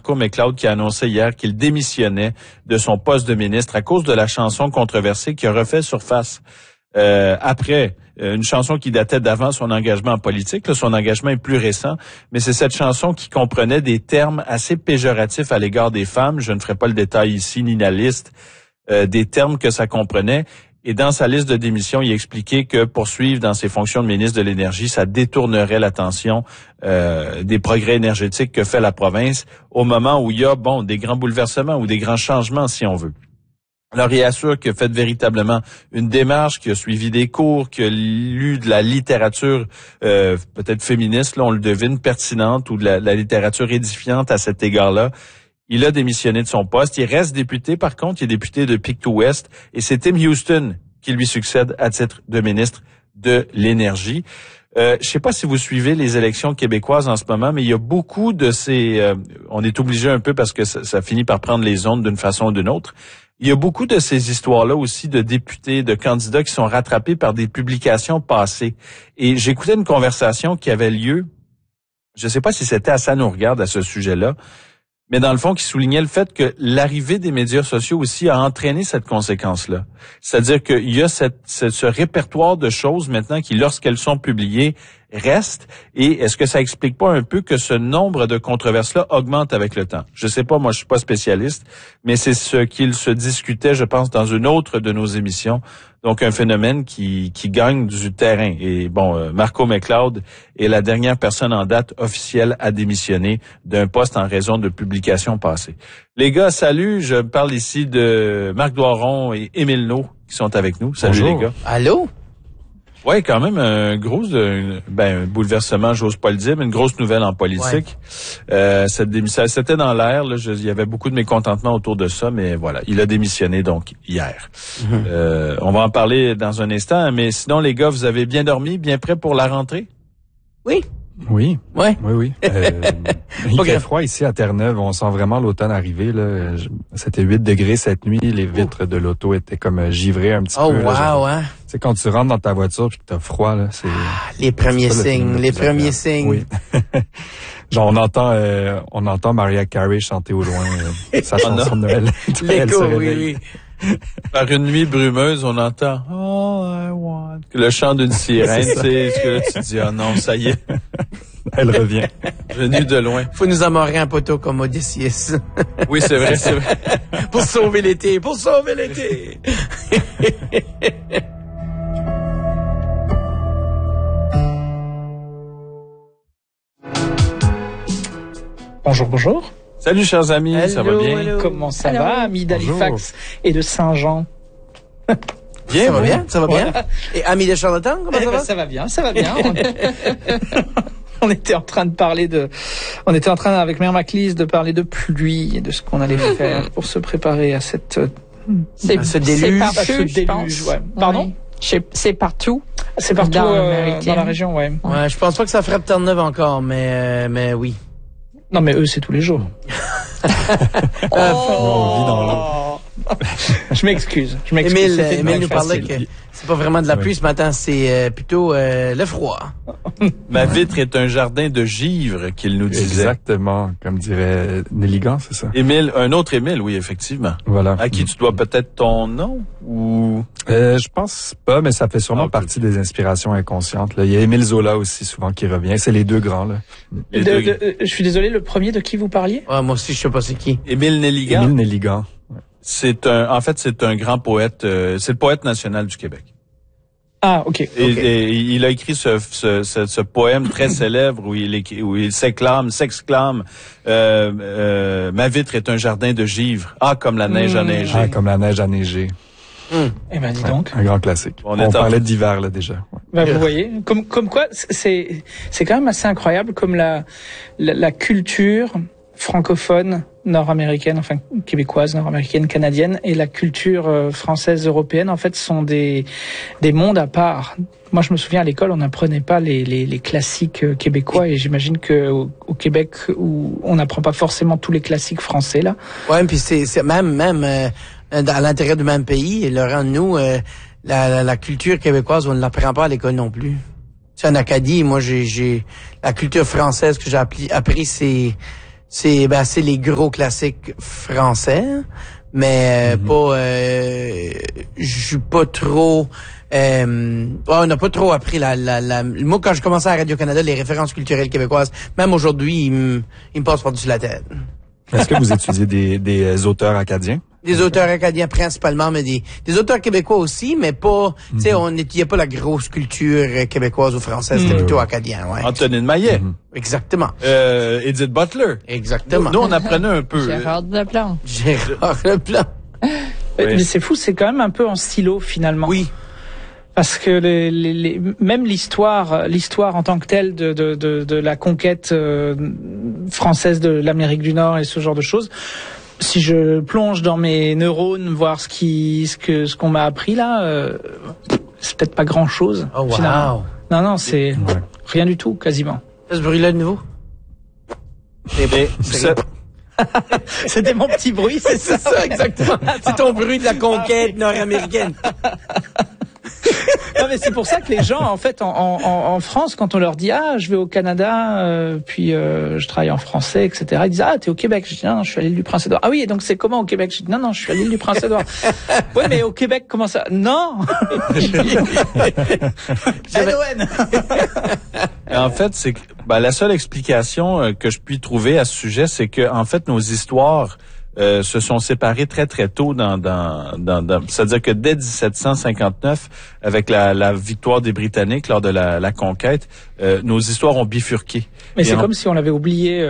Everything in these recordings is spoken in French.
Marco McLeod qui a annoncé hier qu'il démissionnait de son poste de ministre à cause de la chanson controversée qui a refait surface après une chanson qui datait d'avant son engagement en politique. Là, son engagement est plus récent, mais c'est cette chanson qui comprenait des termes assez péjoratifs à l'égard des femmes. Je ne ferai pas le détail ici, ni la liste des termes que ça comprenait. Et dans sa liste de démission, il expliquait que poursuivre dans ses fonctions de ministre de l'Énergie, ça détournerait l'attention des progrès énergétiques que fait la province au moment où il y a, des grands bouleversements ou des grands changements, si on veut. Alors, il assure qu'il a fait véritablement une démarche, qu'il a suivi des cours, qu'il a lu de la littérature peut-être féministe, là, on le devine, pertinente, ou de la littérature édifiante à cet égard-là. Il a démissionné de son poste. Il reste député, par contre, il est député de Pictou West, et c'est Tim Houston qui lui succède à titre de ministre de l'Énergie. Je sais pas si vous suivez les élections québécoises en ce moment, mais il y a beaucoup de ces... on est obligé un peu parce que ça finit par prendre les ondes d'une façon ou d'une autre. Il y a beaucoup de ces histoires-là aussi de députés, de candidats qui sont rattrapés par des publications passées. Et j'écoutais une conversation qui avait lieu, je ne sais pas si c'était à Ça nous regarde à ce sujet-là, mais dans le fond, qui soulignait le fait que l'arrivée des médias sociaux aussi a entraîné cette conséquence-là. C'est-à-dire qu'il y a ce répertoire de choses maintenant qui, lorsqu'elles sont publiées, restent. Et est-ce que ça explique pas un peu que ce nombre de controverses-là augmente avec le temps? Je sais pas, moi je suis pas spécialiste, mais c'est ce qu'il se discutait, je pense, dans une autre de nos émissions. Donc un phénomène qui gagne du terrain. Et Marco McLeod est la dernière personne en date officielle à démissionner d'un poste en raison de publications passées. Les gars, salut, je parle ici de Marc Doiron et Émile Nault qui sont avec nous. Salut. Bonjour. Les gars. Allô? Ouais, quand même un gros un bouleversement, j'ose pas le dire, mais une grosse nouvelle en politique. Ouais. Cette démission, c'était dans l'air, là, il y avait beaucoup de mécontentement autour de ça, mais voilà, il a démissionné donc hier. Mm-hmm. On va en parler dans un instant, mais sinon les gars, vous avez bien dormi, bien prêts pour la rentrée? Oui. Oui. Ouais. Oui. Il fait froid ici à Terre-Neuve. On sent vraiment l'automne arriver, là. C'était 8 degrés cette nuit. Les vitres de l'auto étaient comme givrées un petit peu. Oh, wow, hein. Tu sais, quand tu rentres dans ta voiture puis que t'as froid, là, c'est... les premiers signes. Oui. Genre, on entend Mariah Carey chanter au loin sa chanson de Noël. L'écho, oui. Par une nuit brumeuse, on entend « All I want », le chant d'une sirène, c'est ce que là, tu dis « Ah non, ça y est. » Elle revient. Venue de loin. Faut nous amarrer un poteau comme Odysseus. Oui, c'est vrai. Pour sauver l'été. Bonjour. Salut, chers amis, hello, ça va bien? Hello. Comment ça va, amis d'Halifax et de Saint-Jean? Bien, ça va bien. Et amis de Charlottetown, comment ça va? Ça va bien. On était en train avec Mère Maclise de parler de pluie et de ce qu'on allait faire pour se préparer à ce déluge. Ouais. Pardon? Oui. C'est partout. C'est partout dans la région, ouais. Ouais, je pense pas que ça frappe Terre-Neuve encore, mais oui. Non, mais eux, c'est tous les jours. On vit dans l'eau. Je m'excuse. Émile nous parlait que c'est pas vraiment de la pluie ce matin, c'est plutôt le froid. Ma vitre est un jardin de givre, qu'il nous disait. Exactement, comme dirait Nelligan, c'est ça. Émile, un autre Émile, oui, effectivement. Voilà. À qui tu dois peut-être ton nom ou... Je pense pas, mais ça fait sûrement partie des inspirations inconscientes. Là. Il y a Émile Zola aussi souvent qui revient. C'est les deux grands, là. Je suis désolé, le premier de qui vous parliez? Ah, moi aussi, je sais pas c'est qui. Émile Nelligan. Émile Nelligan. Ouais. C'est un grand poète. C'est le poète national du Québec. Ah, ok. Et il a écrit ce poème très célèbre où il s'exclame, ma vitre est un jardin de givre. Ah, comme la neige a neigé. Ah, comme la neige a neigé. Eh ben, dis donc. Un grand classique. On parlait d'hiver, là, déjà. Ouais. Ben, vous voyez. Comme quoi, c'est quand même assez incroyable comme la culture francophone nord-américaine, enfin québécoise, nord-américaine, canadienne, et la culture française, européenne, en fait, sont des mondes à part. Moi, je me souviens à l'école, on n'apprenait pas les classiques québécois, et j'imagine que au Québec, où on n'apprend pas forcément tous les classiques français là. Ouais, puis c'est même à l'intérieur du même pays, Laurent, nous, la culture québécoise, on ne l'apprend pas à l'école non plus. C'est en Acadie, moi, j'ai la culture française que j'ai appris, c'est c'est les gros classiques français, mais je suis pas trop. On n'a pas trop appris moi, quand je commençais à Radio-Canada, les références culturelles québécoises, même aujourd'hui, ils me passent par-dessus la tête. Est-ce que vous étudiez des auteurs acadiens? Des auteurs acadiens principalement, mais des auteurs québécois aussi, mais pas, tu sais, on n'étudiait pas la grosse culture québécoise ou française, c'était plutôt acadien, ouais. Antonine Maillet. Exactement. Edith Butler. Exactement. Nous, on apprenait un peu. Gérard Leplan. Mais c'est fou, c'est quand même un peu en stylo, finalement. Oui. Parce que même l'histoire en tant que telle de la conquête française de l'Amérique du Nord et ce genre de choses, si je plonge dans mes neurones, voir ce qu'on m'a appris là, c'est peut-être pas grand chose. Oh wow. Finalement. Non, c'est rien du tout, quasiment. Ce bruit-là de nouveau. C'était mon petit bruit, c'est ça, exactement. C'est ton bruit de la conquête nord-américaine. Non, mais c'est pour ça que les gens, en fait, en France, quand on leur dit je vais au Canada, puis je travaille en français, etc. Ils disent t'es au Québec. Je dis non, je suis à l'île du Prince-Édouard. Ah oui, et donc c'est comment au Québec? Je dis non, je suis à l'île du Prince-Édouard. Oui, mais au Québec, comment ça? Non. En fait, c'est que la seule explication que je puis trouver à ce sujet, c'est que en fait nos histoires se sont séparés très très tôt c'est-à-dire que dès 1759, avec la victoire des Britanniques lors de la conquête, nos histoires ont bifurqué. Mais c'est comme si on l'avait oublié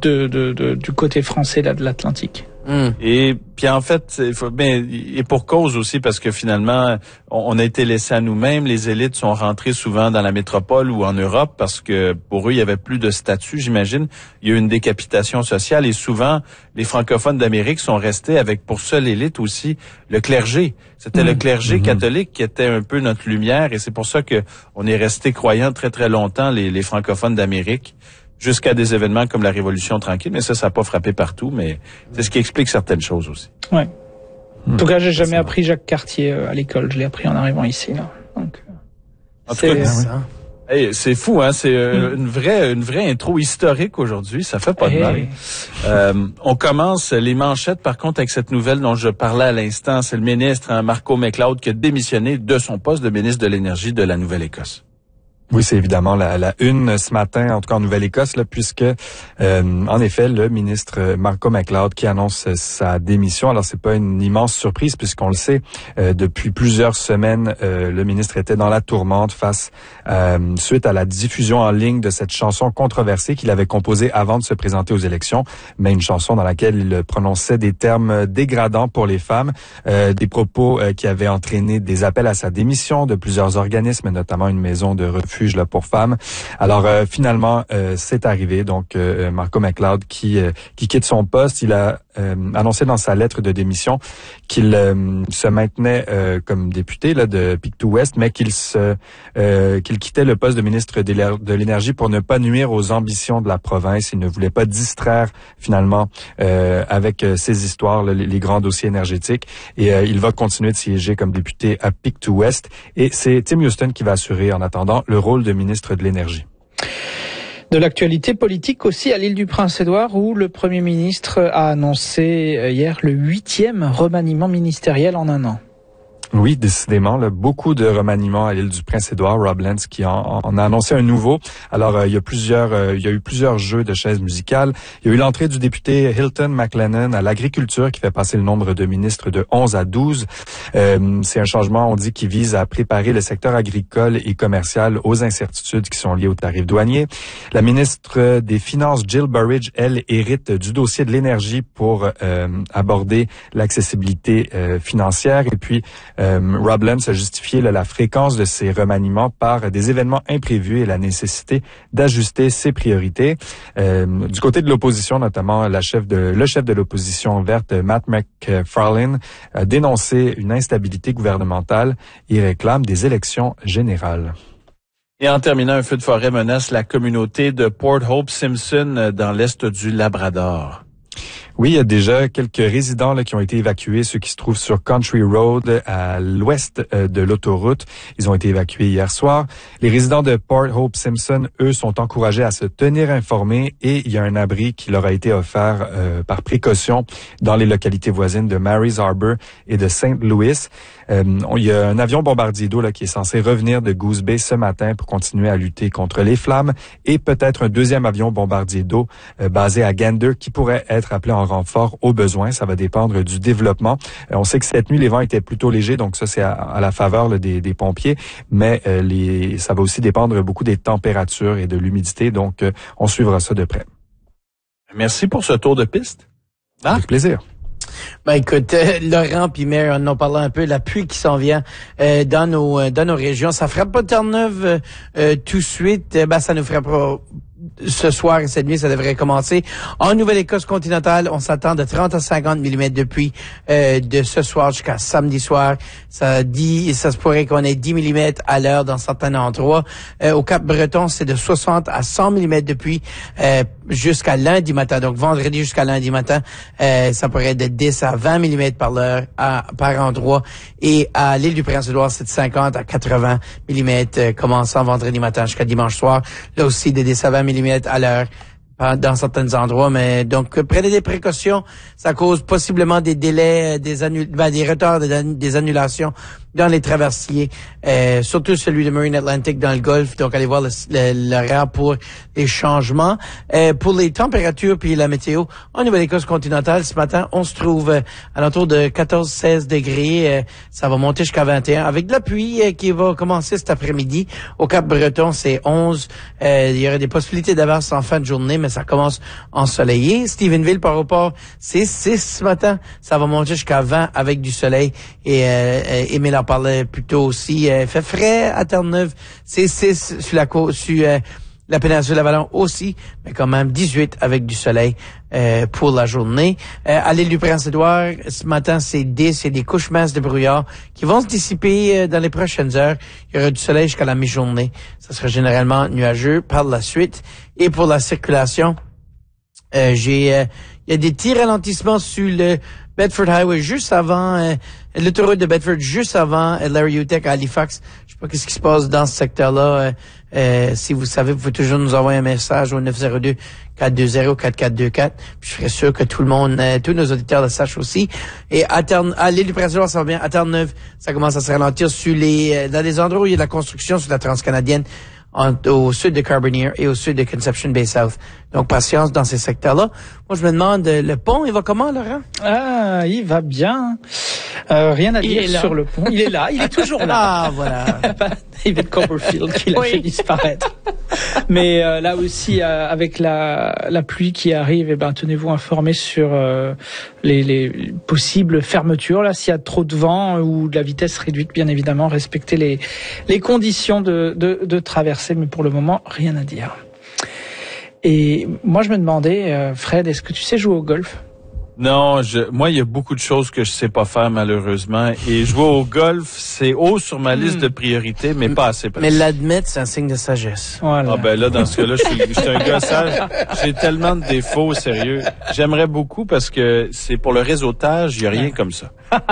du côté français là de l'Atlantique. Et puis en fait, et pour cause aussi, parce que finalement, on a été laissés à nous-mêmes. Les élites sont rentrées souvent dans la métropole ou en Europe parce que pour eux, il y avait plus de statut, j'imagine. Il y a eu une décapitation sociale et souvent, les francophones d'Amérique sont restés avec pour seule élite aussi le clergé. C'était le clergé catholique qui était un peu notre lumière et c'est pour ça que on est resté croyants très très longtemps les francophones d'Amérique. Jusqu'à des événements comme la Révolution tranquille, mais ça n'a pas frappé partout, mais c'est ce qui explique certaines choses aussi. Ouais. En tout cas, j'ai jamais appris Jacques Cartier à l'école. Je l'ai appris en arrivant ici, là. Donc, en tout cas, c'est fou, hein. C'est une vraie intro historique aujourd'hui. Ça fait pas de mal. On commence les manchettes, par contre, avec cette nouvelle dont je parlais à l'instant. C'est le ministre, Marco McLeod, qui a démissionné de son poste de ministre de l'Énergie de la Nouvelle-Écosse. Oui, c'est évidemment la une ce matin, en tout cas en Nouvelle-Écosse, là, puisque en effet, le ministre Marco McLeod qui annonce sa démission. Alors, c'est pas une immense surprise puisqu'on le sait, depuis plusieurs semaines, le ministre était dans la tourmente suite à la diffusion en ligne de cette chanson controversée qu'il avait composée avant de se présenter aux élections, mais une chanson dans laquelle il prononçait des termes dégradants pour les femmes, des propos qui avaient entraîné des appels à sa démission de plusieurs organismes, notamment une maison de refuge là pour femmes. Alors finalement, c'est arrivé. Donc Marco McLeod qui quitte son poste, il a annoncé dans sa lettre de démission qu'il se maintenait comme député là de Pictou-Ouest, mais qu'il quittait le poste de ministre de l'Énergie pour ne pas nuire aux ambitions de la province. Il ne voulait pas distraire finalement avec ces histoires, les grands dossiers énergétiques. Et il va continuer de siéger comme député à Pictou-Ouest. Et c'est Tim Houston qui va assurer en attendant le rôle de ministre de l'Énergie. De l'actualité politique aussi à l'île du Prince-Édouard où le Premier ministre a annoncé hier le 8e remaniement ministériel en un an. Oui, décidément, là, beaucoup de remaniements à l'île du Prince-Édouard. Rob Lance qui en a annoncé un nouveau. Alors, il y a eu plusieurs jeux de chaises musicales. Il y a eu l'entrée du député Hilton McLennan à l'agriculture qui fait passer le nombre de ministres de 11 à 12. C'est un changement, on dit, qui vise à préparer le secteur agricole et commercial aux incertitudes qui sont liées aux tarifs douaniers. La ministre des Finances, Jill Burridge, elle, hérite du dossier de l'énergie pour aborder l'accessibilité financière. Et puis, Rob Lance a justifié la fréquence de ces remaniements par des événements imprévus et la nécessité d'ajuster ses priorités. Du côté de l'opposition, notamment le chef de l'opposition verte, Matt McFarlane, a dénoncé une instabilité gouvernementale et réclame des élections générales. Et en terminant, un feu de forêt menace la communauté de Port Hope Simpson dans l'est du Labrador. Oui, il y a déjà quelques résidents là, qui ont été évacués, ceux qui se trouvent sur Country Road à l'ouest de l'autoroute. Ils ont été évacués hier soir. Les résidents de Port Hope Simpson, eux, sont encouragés à se tenir informés et il y a un abri qui leur a été offert par précaution dans les localités voisines de Mary's Harbor et de St. Louis. Il y a un avion bombardier d'eau là, qui est censé revenir de Goose Bay ce matin pour continuer à lutter contre les flammes et peut-être un deuxième avion bombardier d'eau basé à Gander qui pourrait être appelé en renfort au besoin. Ça va dépendre du développement. On sait que cette nuit, les vents étaient plutôt légers, donc ça, c'est à la faveur là, des pompiers, mais ça va aussi dépendre beaucoup des températures et de l'humidité, donc on suivra ça de près. Merci pour ce tour de piste. Avec plaisir. Ben écoute, Laurent puis Mère, on en parlait un peu, la pluie qui s'en vient dans nos régions. Ça frappe pas Terre-Neuve tout de suite. Ça nous frappera ce soir et cette nuit, ça devrait commencer. En Nouvelle-Écosse continentale, on s'attend de 30 à 50 mm de pluie de ce soir jusqu'à samedi soir. Ça se pourrait qu'on ait 10 mm à l'heure dans certains endroits. Au Cap-Breton, c'est de 60 à 100 mm de pluie jusqu'à lundi matin. Donc vendredi jusqu'à lundi matin, ça pourrait être de 10 à 20 mm par l'heure par endroit. Et à l'île du Prince-Édouard, c'est de 50 à 80 mm commençant vendredi matin jusqu'à dimanche soir. Là aussi, de 10 à 20 mm à l'heure dans certains endroits, mais donc prenez des précautions. Ça cause possiblement des délais, des retards, des annulations dans les traversiers, surtout celui de Marine Atlantic dans le Golfe. Donc allez voir l'horaire pour les changements. Pour les températures puis la météo en Nouvelle-Écosse continentale, ce matin, on se trouve à l'entour de 14-16 degrés. Ça va monter jusqu'à 21 avec de la pluie qui va commencer cet après-midi. Au Cap-Breton, c'est 11. Il y aurait des possibilités d'averse en fin de journée, mais ça commence ensoleillé. Stephenville, par rapport, c'est 6 ce matin. Ça va monter jusqu'à 20 avec du soleil. Et Émile en parlait plus tôt aussi. Fait frais à Terre-Neuve. C'est 6 sur la côte, sur la péninsule Avalon aussi, mais quand même 18 avec du soleil pour la journée. À l'île du Prince-Édouard, ce matin, c'est 10 et des couches minces de brouillard qui vont se dissiper dans les prochaines heures. Il y aura du soleil jusqu'à la mi-journée. Ça sera généralement nuageux par la suite. Et pour la circulation, il y a des petits ralentissements sur le Bedford Highway juste avant l'autoroute de Bedford, juste avant Larry Utek à Halifax. Je sais pas qu'est-ce qui se passe dans ce secteur-là. Si vous savez, vous pouvez toujours nous envoyer un message au 902-420-4424. Puis je serais sûr que tout le monde, tous nos auditeurs le sachent aussi. Et à l'île du Prince-Édouard, ça va bien. À Terre-Neuve, ça commence à se ralentir sur dans les endroits où il y a de la construction sur la transcanadienne. Au sud de Carbonear et au sud de Conception Bay South. Donc, patience dans ces secteurs-là. Moi, je me demande, le pont, il va comment, Laurent? Ah, il va bien. Rien à dire sur le pont. Il est là, il est toujours là. Ah, voilà. David Copperfield qui l'a fait disparaître. Mais là aussi, avec la pluie qui arrive, tenez-vous informés sur les possibles fermetures. Là, s'il y a trop de vent ou de la vitesse réduite, bien évidemment, respectez les conditions de traversée. Mais pour le moment, rien à dire. Et moi, je me demandais, Fred, est-ce que tu sais jouer au golf? Non, moi, il y a beaucoup de choses que je sais pas faire, malheureusement. Et jouer au golf, c'est haut sur ma liste de priorités, mais pas assez. Mais l'admettre, c'est un signe de sagesse. Voilà. Ah ben là, dans ce cas-là, je suis un gars sage. J'ai tellement de défauts, sérieux. J'aimerais beaucoup parce que c'est pour le réseautage, il y a rien comme ça.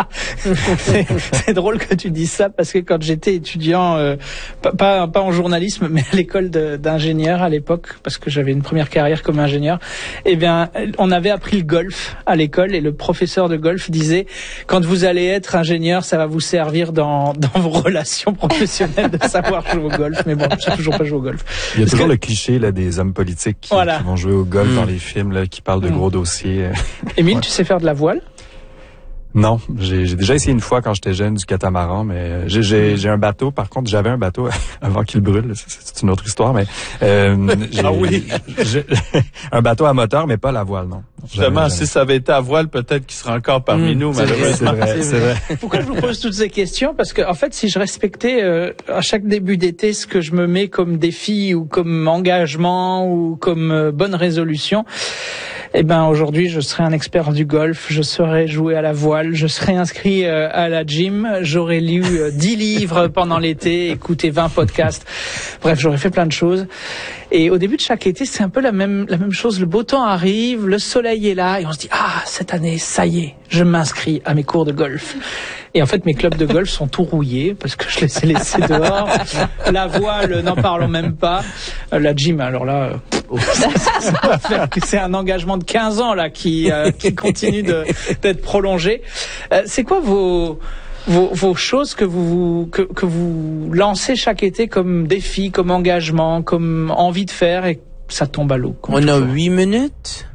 C'est drôle que tu dises ça parce que quand j'étais étudiant, pas en journalisme, mais à l'école d'ingénieur à l'époque, parce que j'avais une première carrière comme ingénieur, on avait appris le golf à l'école et le professeur de golf disait quand vous allez être ingénieur, ça va vous servir dans vos relations professionnelles de savoir jouer au golf. Mais bon, j'ai toujours pas joué au golf. Il y a toujours le cliché là des hommes politiques qui vont jouer au golf dans les films là, qui parlent de gros dossiers. Émile, tu sais faire de la voile? Non, j'ai déjà essayé une fois quand j'étais jeune du catamaran, mais j'ai un bateau. Par contre, j'avais un bateau avant qu'il brûle. C'est une autre histoire, mais un bateau à moteur, mais pas la voile, non. Justement, si ça avait été à voile, peut-être qu'il serait encore parmi nous, malheureusement. C'est vrai. Pourquoi je vous pose toutes ces questions? Parce que, en fait, si je respectais à chaque début d'été ce que je me mets comme défi ou comme engagement ou comme bonne résolution, Eh ben aujourd'hui, je serai un expert du golf, je serai joué à la voile, je serai inscrit à la gym, j'aurais lu 10 livres pendant l'été, écouté 20 podcasts. Bref, j'aurais fait plein de choses. Et au début de chaque été, c'est un peu la même chose. Le beau temps arrive, le soleil est là et on se dit cette année, ça y est, je m'inscris à mes cours de golf. Et en fait, mes clubs de golf sont tout rouillés parce que je les ai laissés dehors. La voile, n'en parlons même pas. La gym, alors là, c'est un engagement de 15 ans là qui continue d'être prolongé. C'est quoi vos choses que vous lancez chaque été comme défi, comme engagement, comme envie de faire et ça tombe à l'eau? On a 8 minutes.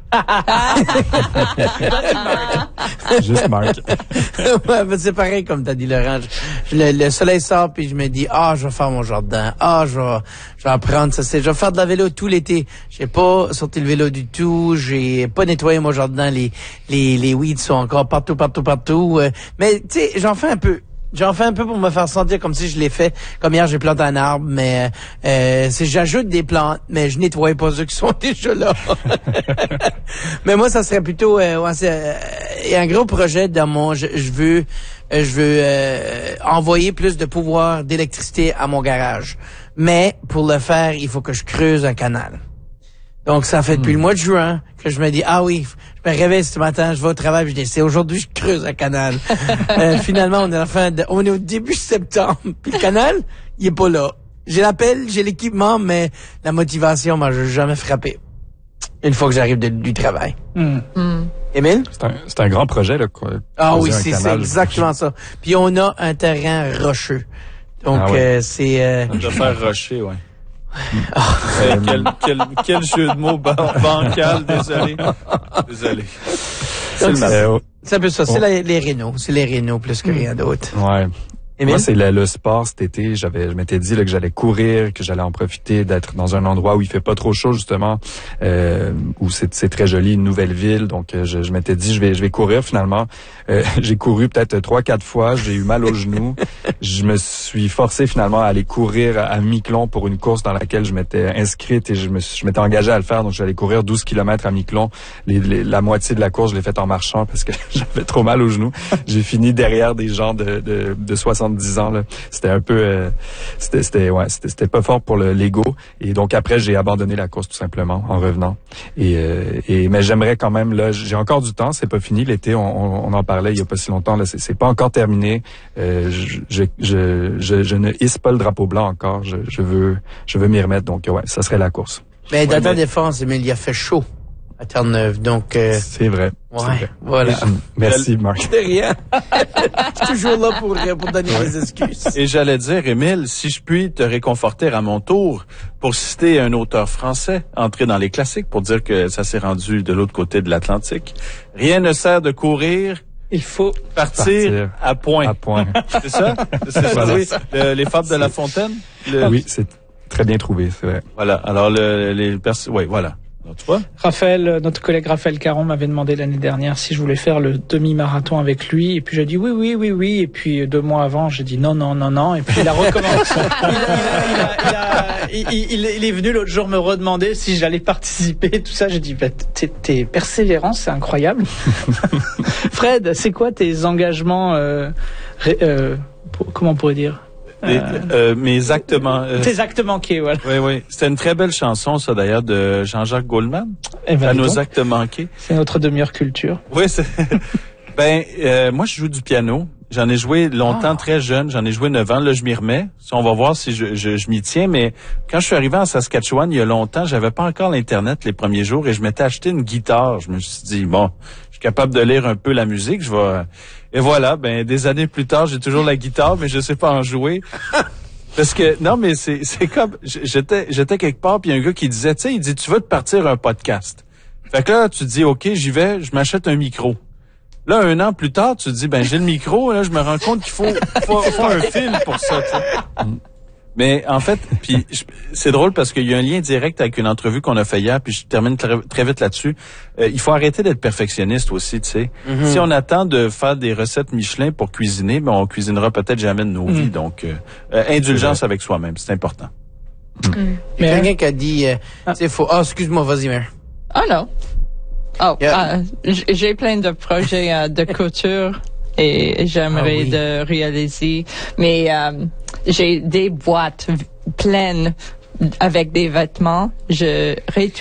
Juste Marc. Ouais, ben c'est pareil comme t'as dit, Laurent. Le soleil sort puis je me dis je vais faire mon jardin. Je vais apprendre ça. Je vais faire de la vélo tout l'été. J'ai pas sorti le vélo du tout. J'ai pas nettoyé mon jardin. Les weeds sont encore partout. Mais tu sais, j'en fais un peu. Pour me faire sentir comme si je l'ai fait. Comme hier, j'ai planté un arbre, mais j'ajoute des plantes, mais je nettoie pas ceux qui sont déjà là. Mais moi, ça serait plutôt il y a un gros projet dans mon je veux envoyer plus de pouvoir d'électricité à mon garage. Mais pour le faire, il faut que je creuse un canal. Donc, ça fait depuis le mois de juin que je me dis, oui, je me réveille ce matin, je vais au travail, je dis, c'est aujourd'hui, je creuse un canal. Finalement, on est au début septembre, puis le canal, il est pas là. J'ai l'appel, j'ai l'équipement, mais la motivation m'a jamais frappé. Une fois que j'arrive du travail. Émile? C'est un grand projet, là. Oui, c'est exactement ça. Puis on a un terrain rocheux. Donc, c'est... De faire rocher, ouais. Quel jeu de mots bancal, désolé. C'est un peu ça, c'est les rénaux. C'est les rénaux plus que rien d'autre. Ouais. Moi, c'est le sport cet été. Je m'étais dit là, que j'allais courir, que j'allais en profiter d'être dans un endroit où il fait pas trop chaud, justement, où c'est très joli, une nouvelle ville. Donc, je m'étais dit, je vais courir finalement. J'ai couru peut-être 3-4 fois. J'ai eu mal aux genoux. Je me suis forcé finalement à aller courir à Miquelon pour une course dans laquelle je m'étais inscrite et je m'étais engagé à le faire. Donc, j'allais courir 12 km à Miquelon. La moitié de la course, je l'ai faite en marchant parce que j'avais trop mal aux genoux. J'ai fini derrière des gens de 70 ans là. C'était un peu c'était pas fort pour l'ego et donc après j'ai abandonné la course tout simplement en revenant mais j'aimerais quand même là, j'ai encore du temps, c'est pas fini l'été, on en parlait il y a pas si longtemps là, c'est pas encore terminé. Je ne hisse pas le drapeau blanc encore, je veux m'y remettre, donc ça serait la course. Mais dans ta défense, Émile, il a fait chaud à Terre-Neuve, donc... C'est vrai. Ouais, voilà. Merci, Marc. De rien. Je suis toujours là pour donner des excuses. Et j'allais dire, Émile, si je puis te réconforter à mon tour, pour citer un auteur français, entré dans les classiques, pour dire que ça s'est rendu de l'autre côté de l'Atlantique, rien ne sert de courir, il faut partir à point. À point. C'est ça? Voilà. Oui. Les fables de La Fontaine? Oui, c'est très bien trouvé, c'est vrai. Voilà. Alors, oui, voilà. Alors, tu vois? Raphaël, notre collègue Raphaël Caron m'avait demandé l'année dernière si je voulais faire le demi-marathon avec lui. Et puis j'ai dit oui. Et puis 2 mois avant, j'ai dit non. Et puis il a recommencé. Il est venu l'autre jour me redemander si j'allais participer. Tout ça, j'ai dit t'es persévérant, c'est incroyable. Fred, c'est quoi tes engagements comment on pourrait dire? Mes actes Tes actes manqués, voilà. Oui. C'était une très belle chanson, ça, d'ailleurs, de Jean-Jacques Goldman. À nos actes manqués. C'est notre demi-heure culture. Oui, moi, je joue du piano. J'en ai joué longtemps, très jeune. J'en ai joué 9 ans. Là, je m'y remets. On va voir si je m'y tiens. Mais quand je suis arrivé en Saskatchewan, il y a longtemps, j'avais pas encore l'Internet les premiers jours et je m'étais acheté une guitare. Je me suis dit, bon, je suis capable de lire un peu la musique. Et voilà, des années plus tard, j'ai toujours la guitare, mais je sais pas en jouer. Parce que, non, mais c'est comme, j'étais quelque part, puis il y a un gars qui disait, tu sais, il dit, tu veux te partir un podcast. Fait que là, tu te dis, OK, j'y vais, je m'achète un micro. Là, 1 an plus tard, tu te dis, j'ai le micro, là, je me rends compte qu'il faut un fil pour ça, tu sais. Mais en fait, puis c'est drôle parce qu'il y a un lien direct avec une entrevue qu'on a fait hier, puis je termine très vite là-dessus. Il faut arrêter d'être perfectionniste aussi, tu sais. Mm-hmm. Si on attend de faire des recettes Michelin pour cuisiner, on cuisinera peut-être jamais de nos vies. Donc, indulgence avec soi-même, c'est important. Il y a quelqu'un qui a dit, c'est faux. Excuse-moi, vas-y, Mère. Oh non. J'ai plein de projets de couture et j'aimerais de réaliser, mais j'ai des boîtes pleines avec des vêtements. Je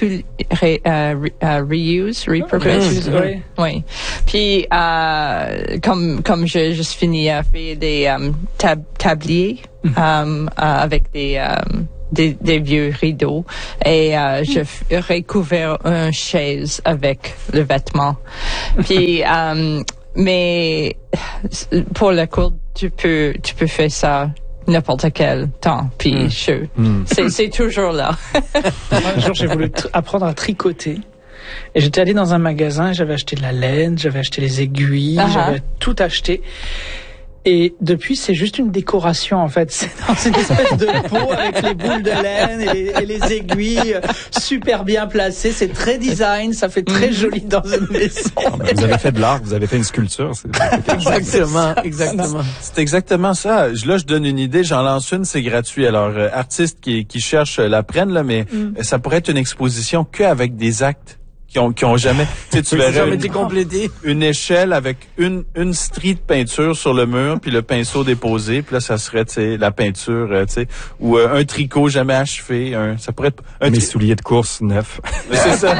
repurpose. Oui. Puis comme je juste fini à faire des tabliers avec des vieux rideaux et je recouvert une chaise avec le vêtement. Puis mais pour la cour tu peux faire ça n'importe quel temps, puis c'est toujours là. Un jour, j'ai voulu apprendre à tricoter. Et j'étais allé dans un magasin, j'avais acheté de la laine, j'avais acheté les aiguilles, j'avais tout acheté. Et depuis, c'est juste une décoration, en fait. C'est dans une espèce de pot avec les boules de laine et les aiguilles super bien placées. C'est très design, ça fait très joli dans une maison. Vous avez fait de l'art, vous avez fait une sculpture. Exactement. C'est exactement ça. Là, je donne une idée, j'en lance une, c'est gratuit. Alors, artistes qui cherchent la prennent, là, mais ça pourrait être une exposition qu'avec des actes qui ont jamais, tu verrais une échelle avec une strie de peinture sur le mur puis le pinceau déposé, puis là ça serait la peinture, ou un tricot jamais achevé, ça pourrait être mes souliers de course neufs. C'est ça.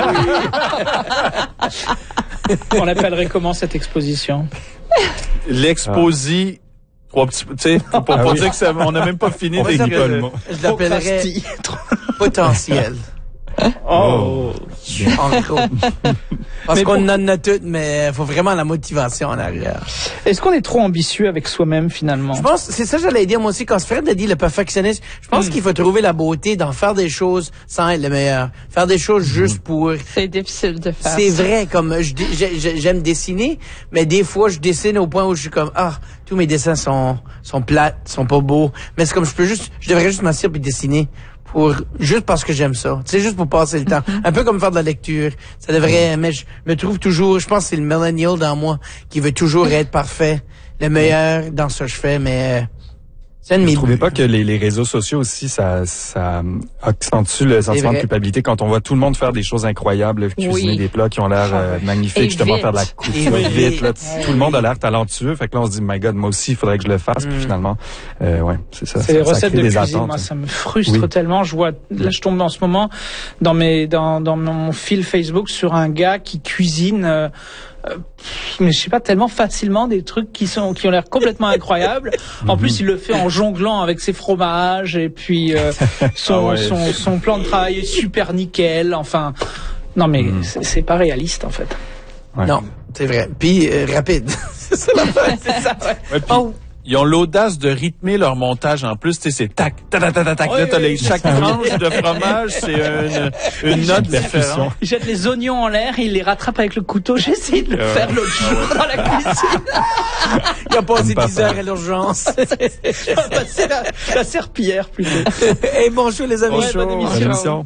On appellerait comment cette exposition? L'exposi trois petits, tu sais, pour dire que ça, on n'a même pas fini d'écrire le mot. Je l'appellerais potentiel. Oh. En gros. Parce qu'on en a toutes, mais il faut vraiment la motivation en arrière. Est-ce qu'on est trop ambitieux avec soi-même, finalement? Je pense, c'est ça que j'allais dire moi aussi, quand Fred a dit le perfectionniste, je pense qu'il faut trouver la beauté dans faire des choses sans être le meilleur. Faire des choses juste pour... C'est difficile de faire. C'est vrai, comme j'aime dessiner, mais des fois je dessine au point où je suis comme, tous mes dessins sont plates, sont pas beaux. Mais c'est comme, je devrais juste m'asseoir puis dessiner. Juste parce que j'aime ça. C'est juste pour passer le temps. Un peu comme faire de la lecture. Ça devrait, mais je me trouve toujours, je pense que c'est le millennial dans moi qui veut toujours être parfait, le meilleur dans ce que je fais, mais vous ne trouvez pas que les réseaux sociaux aussi, ça accentue le sentiment de culpabilité quand on voit tout le monde faire des choses incroyables, cuisiner des plats qui ont l'air magnifiques, justement faire de la couture vite. Là, tout le monde a l'air talentueux, fait que là on se dit, my God, moi aussi il faudrait que je le fasse. Puis finalement, c'est ça. C'est les recettes de cuisine, attentes, moi ça me frustre tellement. Je vois, là je tombe en ce moment dans mon fil Facebook sur un gars qui cuisine. Mais je sais pas, tellement facilement des trucs qui ont l'air complètement incroyables. En plus, il le fait en jonglant avec ses fromages et puis son plan de travail est super nickel. Enfin, non mais c'est pas réaliste en fait. Ouais. Non, c'est vrai. Puis rapide. C'est ça l'affaire. C'est ça. Ouais. Ils ont l'audace de rythmer leur montage en plus, tu sais, c'est tac, tac, tac, tac, tac. Là, chaque tranche de fromage, c'est une note différente. Ils jettent les oignons en l'air, ils les rattrapent avec le couteau. J'ai essayé de le faire l'autre jour dans la cuisine. Il a passé 10 heures à l'urgence. Je vais passer la serpillière plutôt. Et bonjour les amis. Bonne émission.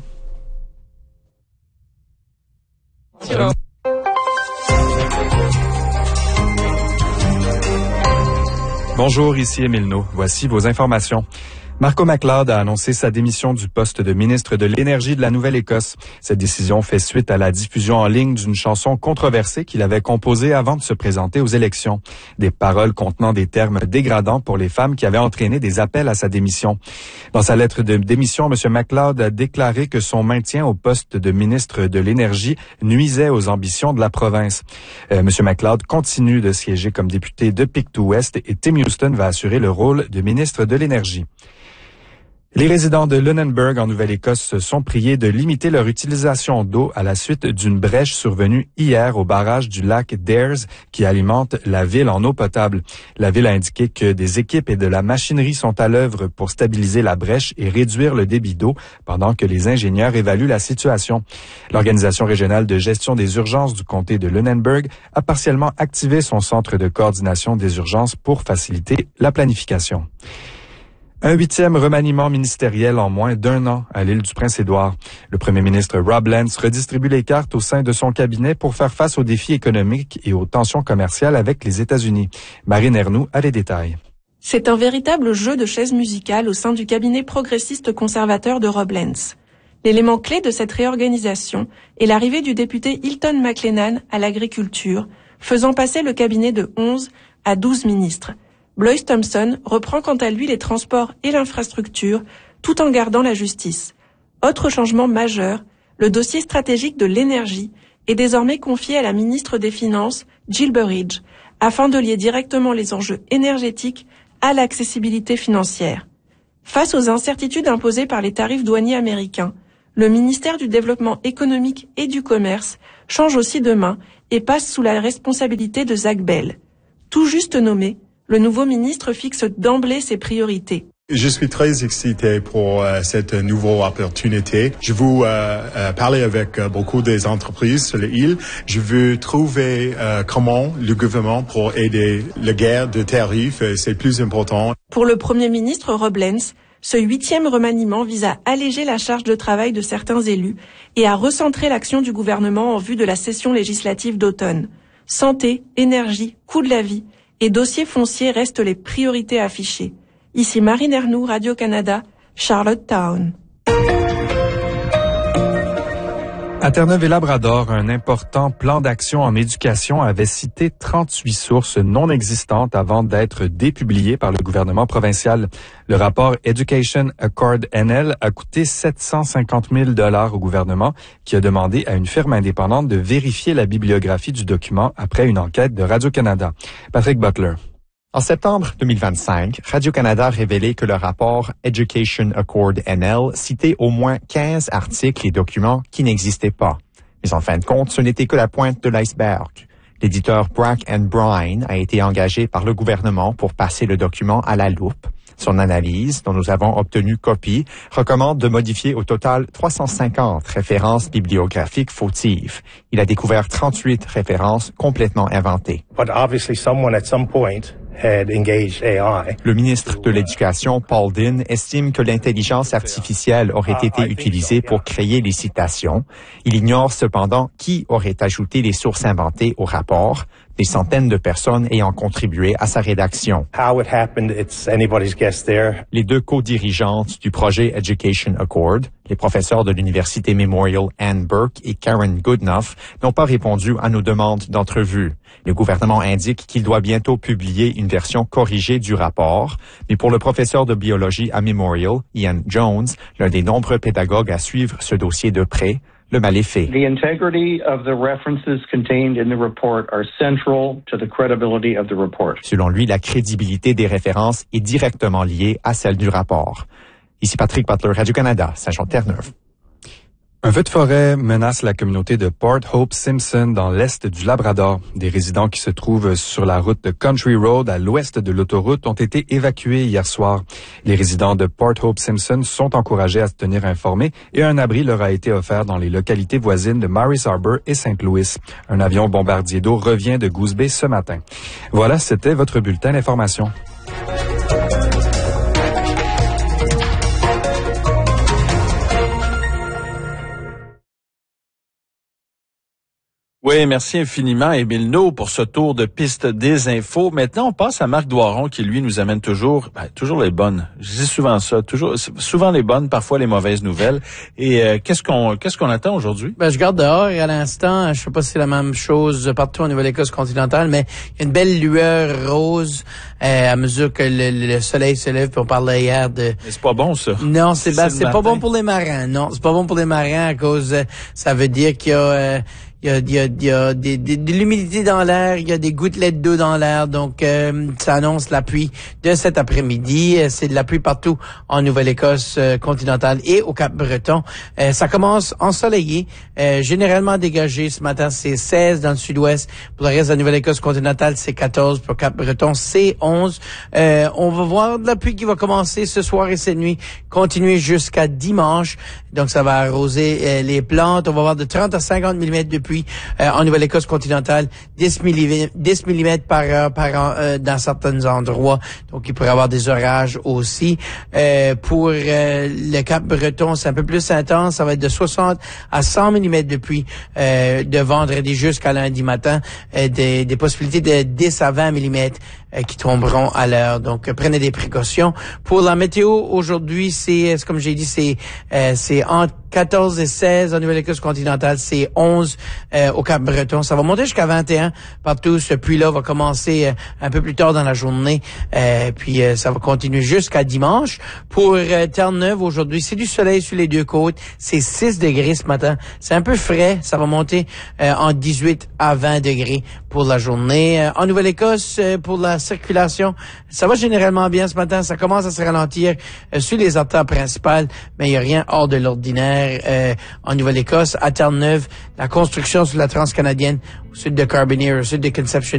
Bonjour, ici Émile No. Voici vos informations. Marco MacLeod a annoncé sa démission du poste de ministre de l'Énergie de la Nouvelle-Écosse. Cette décision fait suite à la diffusion en ligne d'une chanson controversée qu'il avait composée avant de se présenter aux élections. Des paroles contenant des termes dégradants pour les femmes qui avaient entraîné des appels à sa démission. Dans sa lettre de démission, M. MacLeod a déclaré que son maintien au poste de ministre de l'Énergie nuisait aux ambitions de la province. M. MacLeod continue de siéger comme député de Pictou-Ouest et Tim Houston va assurer le rôle de ministre de l'Énergie. Les résidents de Lunenburg en Nouvelle-Écosse sont priés de limiter leur utilisation d'eau à la suite d'une brèche survenue hier au barrage du lac Dares qui alimente la ville en eau potable. La ville a indiqué que des équipes et de la machinerie sont à l'œuvre pour stabiliser la brèche et réduire le débit d'eau pendant que les ingénieurs évaluent la situation. L'Organisation régionale de gestion des urgences du comté de Lunenburg a partiellement activé son centre de coordination des urgences pour faciliter la planification. Un 8e remaniement ministériel en moins d'1 an à l'île du Prince-Édouard. Le premier ministre Rob Lance redistribue les cartes au sein de son cabinet pour faire face aux défis économiques et aux tensions commerciales avec les États-Unis. Marine Ernoux a les détails. C'est un véritable jeu de chaises musicales au sein du cabinet progressiste conservateur de Rob Lance. L'élément clé de cette réorganisation est l'arrivée du député Hilton McLennan à l'agriculture, faisant passer le cabinet de 11 à 12 ministres. Blois Thompson reprend quant à lui les transports et l'infrastructure, tout en gardant la justice. Autre changement majeur, le dossier stratégique de l'énergie est désormais confié à la ministre des Finances, Jill Burridge, afin de lier directement les enjeux énergétiques à l'accessibilité financière. Face aux incertitudes imposées par les tarifs douaniers américains, le ministère du Développement économique et du Commerce change aussi de main et passe sous la responsabilité de Zach Bell. Tout juste nommé, le nouveau ministre fixe d'emblée ses priorités. Je suis très excité pour cette nouvelle opportunité. Je veux parler avec beaucoup des entreprises sur l'île. Je veux trouver comment le gouvernement pour aider la guerre de tarifs. C'est plus important. Pour le Premier ministre Rob Lenz, ce 8e remaniement vise à alléger la charge de travail de certains élus et à recentrer l'action du gouvernement en vue de la session législative d'automne. Santé, énergie, coût de la vie et dossiers fonciers restent les priorités affichées. Ici Marine Ernoult, Radio-Canada, Charlottetown. À Terre-Neuve-et-Labrador, un important plan d'action en éducation avait cité 38 sources non existantes avant d'être dépublié par le gouvernement provincial. Le rapport Education Accord NL a coûté 750 000 $ au gouvernement, qui a demandé à une firme indépendante de vérifier la bibliographie du document après une enquête de Radio-Canada. Patrick Butler. En septembre 2025, Radio-Canada a révélé que le rapport Education Accord NL citait au moins 15 articles et documents qui n'existaient pas. Mais en fin de compte, ce n'était que la pointe de l'iceberg. L'éditeur Brack & Brine a été engagé par le gouvernement pour passer le document à la loupe. Son analyse, dont nous avons obtenu copie, recommande de modifier au total 350 références bibliographiques fautives. Il a découvert 38 références complètement inventées. But obviously someone at some point had engaged AI. Le ministre de l'Éducation, Paul Dinn, estime que l'intelligence artificielle aurait été utilisée pour créer les citations. Il ignore cependant qui aurait ajouté les sources inventées au rapport, des centaines de personnes ayant contribué à sa rédaction. How it happened, it's anybody's guess there. Les deux co-dirigeantes du projet Education Accord, les professeurs de l'Université Memorial Ann Burke et Karen Goodenough, n'ont pas répondu à nos demandes d'entrevue. Le gouvernement indique qu'il doit bientôt publier une version corrigée du rapport, mais pour le professeur de biologie à Memorial, Ian Jones, l'un des nombreux pédagogues à suivre ce dossier de près, le mal est fait. The integrity of the references contained in the report are central to the credibility of the report. Selon lui, la crédibilité des références est directement liée à celle du rapport. Ici Patrick Butler, Radio-Canada, Saint-Jean-Terre-Neuve. Un feu de forêt menace la communauté de Port Hope Simpson dans l'est du Labrador. Des résidents qui se trouvent sur la route de Country Road à l'ouest de l'autoroute ont été évacués hier soir. Les résidents de Port Hope Simpson sont encouragés à se tenir informés et un abri leur a été offert dans les localités voisines de Maris Harbour et St. Louis. Un avion bombardier d'eau revient de Goose Bay ce matin. Voilà, c'était votre bulletin d'information. Oui, merci infiniment, Émile No, pour ce tour de piste des infos. Maintenant, on passe à Marc Doiron, qui, lui, nous amène toujours les bonnes. Je dis souvent ça, souvent les bonnes, parfois les mauvaises nouvelles. Et qu'est-ce qu'on attend aujourd'hui? Je regarde dehors et à l'instant, je sais pas si c'est la même chose partout en Nouvelle-Écosse continentale, mais il y a une belle lueur rose à mesure que le soleil se lève. Puis on parlait hier de... Mais c'est pas bon, ça. Non, c'est pas bon pour les marins. Non, c'est pas bon pour les marins à cause... ça veut dire qu'il y a... Il y a de l'humidité dans l'air, il y a des gouttelettes d'eau dans l'air, donc ça annonce la pluie de cet après-midi. C'est de la pluie partout en Nouvelle-Écosse continentale et au Cap-Breton. Ça commence ensoleillé, généralement dégagé. Ce matin, c'est 16 dans le sud-ouest. Pour le reste de la Nouvelle-Écosse continentale, c'est 14. Pour Cap-Breton, c'est 11. On va voir de la pluie qui va commencer ce soir et cette nuit, continuer jusqu'à dimanche. Donc, ça va arroser les plantes. On va avoir de 30 à 50 mm de pluie en Nouvelle-Écosse continentale, 10 mm par heure dans certains endroits. Donc, il pourrait y avoir des orages aussi. Pour le Cap-Breton, c'est un peu plus intense. Ça va être de 60 à 100 mm de pluie de vendredi jusqu'à lundi matin. Des possibilités de 10 à 20 mm qui tomberont à l'heure. Donc, prenez des précautions. Pour la météo, aujourd'hui, c'est comme j'ai dit, c'est entre 14 et 16 en Nouvelle-Écosse continentale, c'est 11 au Cap-Breton. Ça va monter jusqu'à 21 partout. Ce pluie-là va commencer un peu plus tard dans la journée, puis ça va continuer jusqu'à dimanche. Pour Terre-Neuve, aujourd'hui, c'est du soleil sur les deux côtes. C'est 6 degrés ce matin. C'est un peu frais. Ça va monter en 18 à 20 degrés pour la journée. En Nouvelle-Écosse, pour la circulation, ça va généralement bien ce matin. Ça commence à se ralentir sur les artères principales, mais il n'y a rien hors de l'ordinaire. En Nouvelle-Écosse, à Terre-Neuve, la construction sur la Transcanadienne, au sud de Carbonear, au sud de Conception